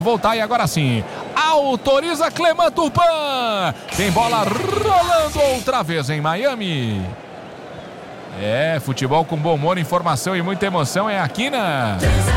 Voltar e agora sim, autoriza Cleman Turpan, tem bola rolando outra vez em Miami. Futebol com bom humor, informação e muita emoção é aqui na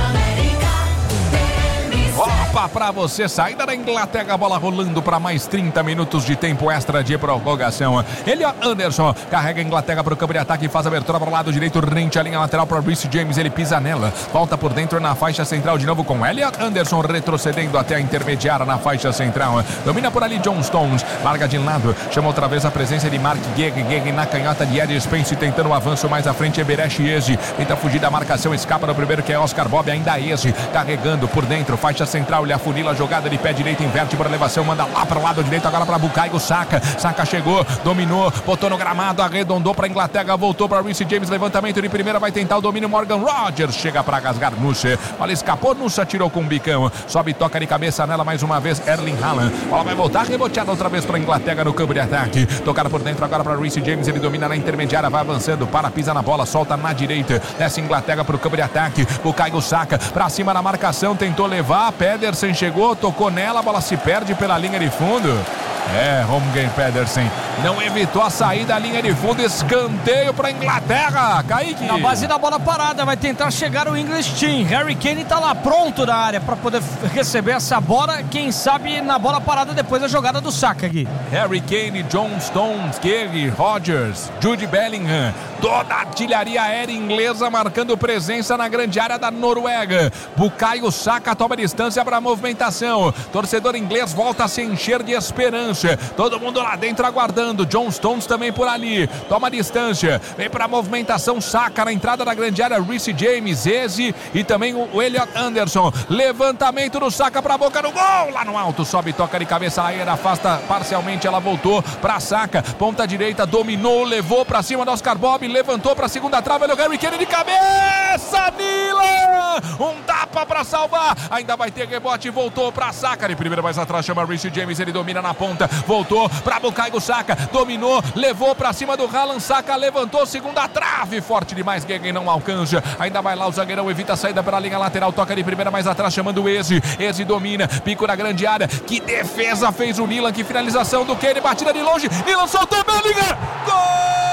Opa, pra você, saída da Inglaterra, bola rolando para mais 30 minutos de tempo extra de prorrogação. Elliot Anderson carrega a Inglaterra pro campo de ataque e faz a abertura pro lado direito, rente a linha lateral para Reece James, ele pisa nela, volta por dentro na faixa central de novo com Elliot Anderson retrocedendo até a intermediária na faixa central, domina por ali John Stones, larga de lado, chama outra vez a presença de Mark Gehrig na canhota de Eddie Spence, tentando um avanço mais à frente, Eberechi Eze, tenta fugir da marcação, escapa no primeiro que é Oscar Bob, ainda Eze, carregando por dentro, faixa central, ele afunila a jogada de pé direito, inverte por elevação, manda lá para o lado direito, agora para Bukayo Saka chegou, dominou, botou no gramado, arredondou para Inglaterra, voltou para Reece James, levantamento de primeira, vai tentar o domínio, Morgan Rogers chega para rasgar Nusa, olha, escapou, Nusa tirou com o bicão, sobe, toca de cabeça nela mais uma vez, Erling Haaland, bola vai voltar, reboteada outra vez para Inglaterra no campo de ataque, tocada por dentro agora para Reece James, ele domina na intermediária, vai avançando, pisa na bola, solta na direita, desce Inglaterra para o campo de ataque, Bukayo Saka para cima na marcação, tentou levar, Pedersen chegou, tocou nela, a bola se perde pela linha de fundo. Holmgren Pedersen não evitou a saída da linha de fundo, escanteio para Inglaterra. Kaique. Na base da bola parada, vai tentar chegar o English Team. Harry Kane está lá pronto na área para poder receber essa bola. Quem sabe na bola parada depois da jogada do Saka aqui. Harry Kane, John Stones, Gehrig, Rogers, Jude Bellingham, toda a artilharia aérea inglesa marcando presença na grande área da Noruega. Bukayo Saka toma distância para a movimentação. Torcedor inglês volta a se encher de esperança. Todo mundo lá dentro aguardando. John Stones também por ali. Toma distância. Vem para a movimentação. Saka na entrada da grande área. Reece James, Eze e também o Elliot Anderson. Levantamento do Saka para a boca do gol. Lá no alto. Sobe, toca de cabeça aérea. Afasta parcialmente. Ela voltou para Saka. Ponta direita. Dominou. Levou para cima do Oscar Bob. Levantou para a segunda trave. Olha o Harry Kane de cabeça. Nila. Um tapa para salvar. Ainda vai ter rebote. Voltou para Saka. De primeira mais atrás chama Reece James. Ele domina na ponta. Voltou para Bukayo Saka, dominou, levou para cima do Haaland, Saka levantou, segunda trave, forte demais, Gehrig não alcança, ainda vai lá o zagueirão, evita a saída pela linha lateral, toca de primeira mais atrás, chamando o Eze domina, pico na grande área, que defesa fez o Nilan, que finalização do Kane, batida de longe, Nilan soltou, Bellingham, gol!